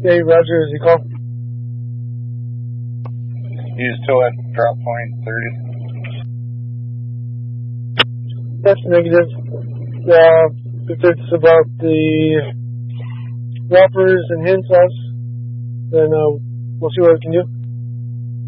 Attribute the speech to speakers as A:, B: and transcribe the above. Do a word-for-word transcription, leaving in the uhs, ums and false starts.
A: Hey, Roger, is he call?
B: He's still at drop point thirty.
A: That's negative. Uh, if it's about the whoppers and hand sauce, then uh, we'll see what we can do.